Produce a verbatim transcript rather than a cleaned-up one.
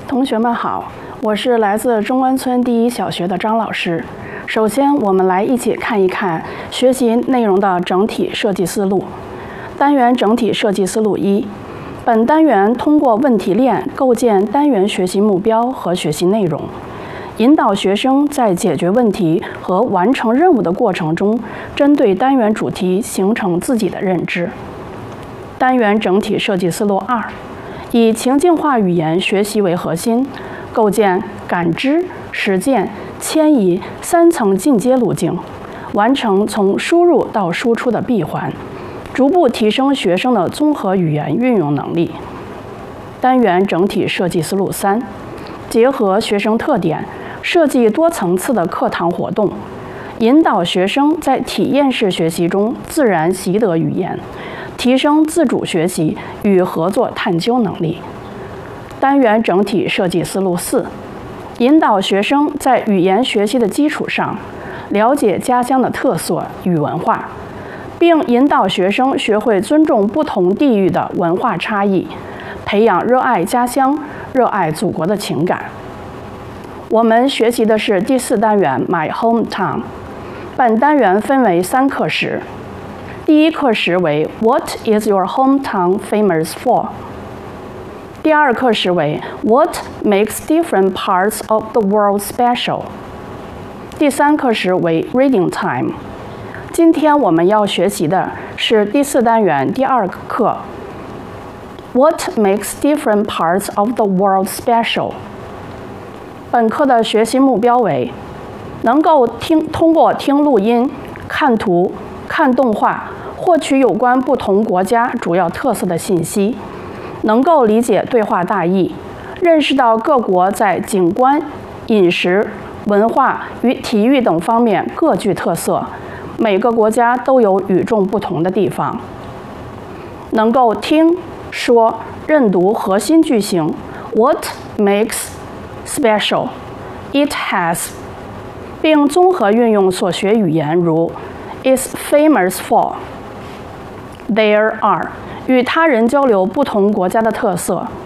同学们好，我是来自中关村第一小学的张老师。首先，我们来一起看一看学习内容的整体设计思路。单元整体设计思路一：本单元通过问题链构建单元学习目标和学习内容，引导学生在解决问题和完成任务的过程中，针对单元主题形成自己的认知。单元整体设计思路二：以情境化语言学习为核心，构建感知、实践、迁移三层进阶路径，完成从输入到输出的闭环，逐步提升学生的综合语言运用能力。单元整体设计思路三：结合学生特点，设计多层次的课堂活动，引导学生在体验式学习中自然习得语言，提升自主学习与合作探究能力。单元整体设计思路四：引导学生在语言学习的基础上，了解家乡的特色与文化，并引导学生学会尊重不同地域的文化差异，培养热爱家乡、热爱祖国的情感。我们学习的是第四单元 My Hometown。本单元分为三课时。第一课时为 What is your hometown famous for？ 第二课时为 What makes different parts of the world special？ 第三课时为 Reading time。今天我们要学习的是第四单元第二课 What makes different parts of the world special？ 本课的学习目标为能够听通过听录音、看图、看动画获取有关不同国家主要特色的信息，能够理解对话大意，认识到各国在景观、饮食、文化与体育等方面各具特色，每个国家都有与众不同的地方。能够听、说、认读核心句型 What makes special? It has， 并综合运用所学语言如 is famous for。There are 与他人交流不同国家的特色